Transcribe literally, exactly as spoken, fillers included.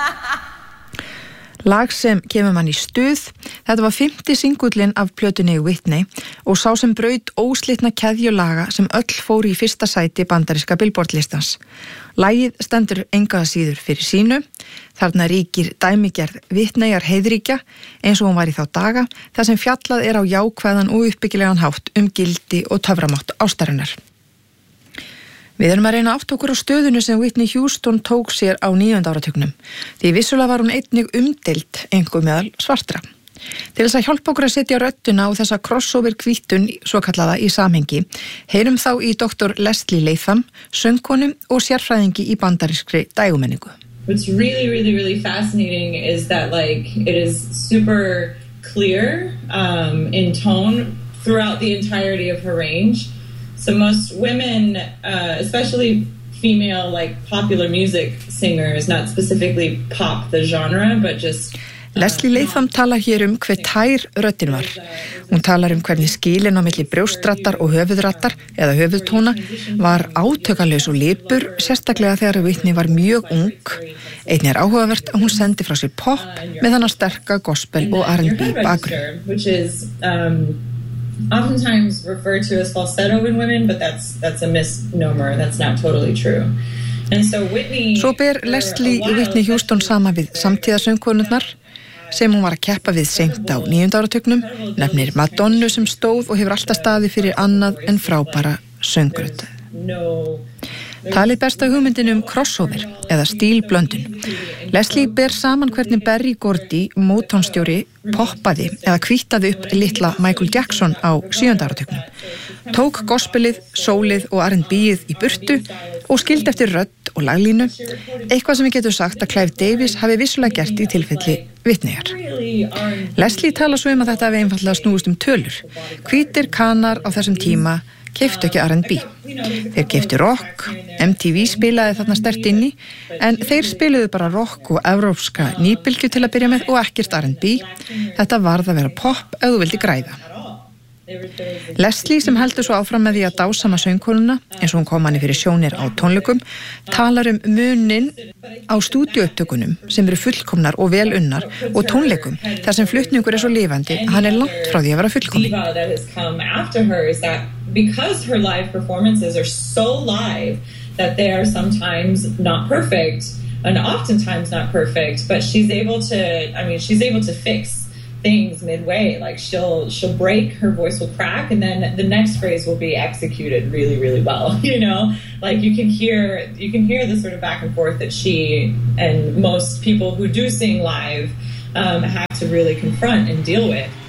Lag sem kemur mann í stuð, þetta var fimmti singullinn af plötunni Whitney og sá sem braut óslitna keðjulaga sem öll fóru í fyrsta sæti bandaríska Billboard-listans. Lagið stendur enga síður fyrir sínu, þarna ríkir dæmigerð Whitneyjar heiðríkja eins og hún var í þá daga, þar sem fjallað er á jákvæðan og uppbyggilegan hátt um gildi og töframátt ástarinnar. Við erum að reyna átt okkur á stöðunu sem Whitney Houston tók sér á níunda áratugnum, því vissulega var hún einnig umdeild einhver meðal svartra. Til þess að hjálpa okkur að setja rödduna á þessa crossover hvítun svo kallaða í samhengi, heyrum þá í doktor Leslie Latham, söngkonu og sérfræðingi í bandarískri dægumenningu. What's really, really, really fascinating is that like it is super clear um, in tone throughout the entirety of her range. So most women, uh, especially female like popular music singers, not specifically pop the genre, but just... Leslie Latham talar hér um hver tær röddin var. Hún talar um hvernig skilin á milli brjóstrattar og höfuðrattar eða höfuðtóna var átökalaus og lipur, sérstaklega þegar Whitney var mjög ung. Einnig er áhugavert að hún sendi frá sér pop með hana sterka gospel og R and B bakgrunn. Oftentimes referred to as falsetto in women, but that's that's a misnomer. That's not totally true. And so Whitney Svo ber Leslie Whitney Houston sama við samtíðasöngkonurnar sem hún var að keppa við seint á níunda áratugnum, nefnir Madonnu sem stóð og hefur alltaf staðið fyrir annað en frábæra söngrödd. Talið besta hugmyndin um crossover eða stílblöndun. Leslie ber saman hvernig Berry Gordy, Motown-stjóri, poppaði eða hvítaði upp litla Michael Jackson á sjöunda áratugnum. Tók gospelið, soulið og R and B-ið í burtu og skildi eftir rödd og laglínu, eitthvað sem við getum sagt að Clive Davis hafi vissulega gert í tilfelli Whitneyjar. Leslie tala svo um að þetta hafi einfallega snúist um tölur. Hvítir kanar á þessum tíma keyptu ekki R and B. Þeir keyptu rock, M T V spilaði þarna sterkt inni, en þeir spiluðu bara rock og evrópska nýbylgju til að byrja með og ekkert R and B. Þetta varð að vera pop ef þú vildi græða. Leslie, sem heldur svo áfram með því að dásama söngkonuna, eins og hún kom henni fyrir sjónir á tónleikum, talar um munin á stúdíóupptökunum sem eru fullkomnar og vel unnar og tónleikum þar sem flutningur er svo lifandi að hann er langt frá því að vera fullkomin. Because her live performances are so live that they are sometimes not perfect and oftentimes not perfect, but she's able to, I mean, she's able to fix things midway. Like she'll she'll break, her voice will crack, and then the next phrase will be executed really, really well. You know, like you can hear you can hear the sort of back and forth that she and most people who do sing live um, have to really confront and deal with.